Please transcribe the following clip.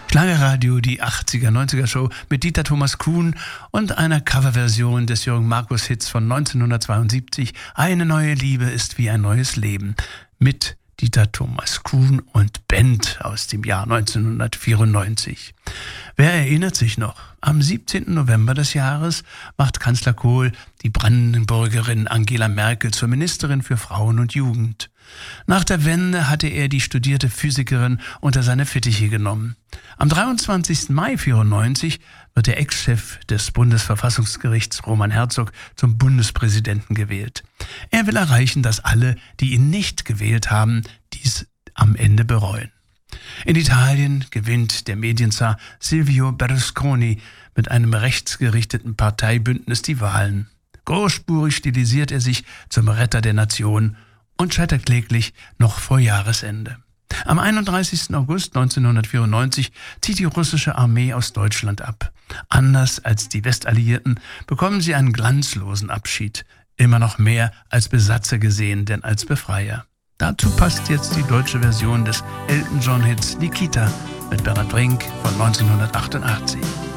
Schlagerradio, die 80er, 90er Show mit Dieter Thomas Kuhn und einer Coverversion des Jürgen Markus Hits von 1972. Eine neue Liebe ist wie ein neues Leben mit Dieter Thomas Kuhn und Band aus dem Jahr 1994. Wer erinnert sich noch? Am 17. November des Jahres macht Kanzler Kohl die Brandenburgerin Angela Merkel zur Ministerin für Frauen und Jugend. Nach der Wende hatte er die studierte Physikerin unter seine Fittiche genommen. Am 23. Mai 1994 wird der Ex-Chef des Bundesverfassungsgerichts Roman Herzog zum Bundespräsidenten gewählt. Er will erreichen, dass alle, die ihn nicht gewählt haben, dies am Ende bereuen. In Italien gewinnt der Medienzar Silvio Berlusconi mit einem rechtsgerichteten Parteibündnis die Wahlen. Großspurig stilisiert er sich zum Retter der Nation und scheitert kläglich noch vor Jahresende. Am 31. August 1994 zieht die russische Armee aus Deutschland ab. Anders als die Westalliierten bekommen sie einen glanzlosen Abschied. Immer noch mehr als Besatzer gesehen, denn als Befreier. Dazu passt jetzt die deutsche Version des Elton John-Hits Nikita mit Bernhard Brink von 1988.